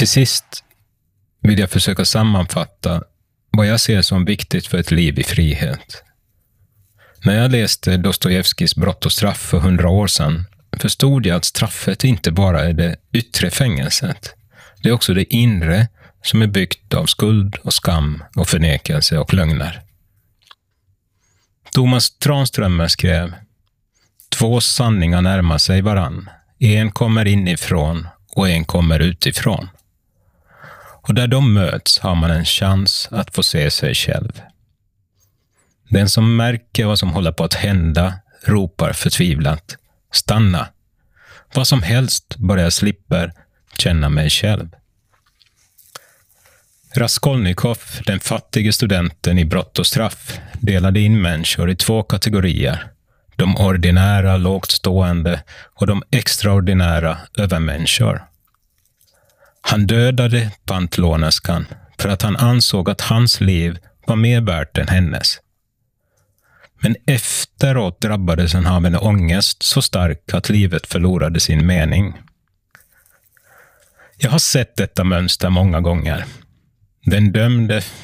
Till sist vill jag försöka sammanfatta vad jag ser som viktigt för ett liv i frihet. När jag läste Dostojevskijs Brott och straff för 100 år sedan förstod jag att straffet inte bara är det yttre fängelset. Det är också det inre som är byggt av skuld och skam och förnekelse och lögner. Thomas Tranströmer skrev: 2 sanningar närmar sig varann. En kommer inifrån och en kommer utifrån. Och där de möts har man en chans att få se sig själv. Den som märker vad som håller på att hända ropar förtvivlat: stanna! Vad som helst bara jag slipper känna mig själv. Raskolnikov, den fattige studenten i Brott och straff, delade in människor i 2 kategorier. De ordinära, lågt stående och de extraordinära övermänniskor. Han dödade pantlånerskan för att han ansåg att hans liv var mer värt än hennes. Men efteråt drabbades han av en ångest så stark att livet förlorade sin mening. Jag har sett detta mönster många gånger. Den dömde